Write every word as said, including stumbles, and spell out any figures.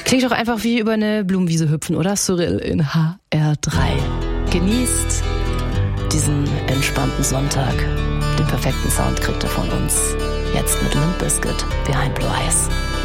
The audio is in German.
Klingt doch einfach wie über eine Blumenwiese hüpfen, oder? Cyril in H R drei. Genießt diesen entspannten Sonntag. Den perfekten Sound kriegt ihr von uns. Jetzt mit Limp Bizkit, Behind Blue Eyes.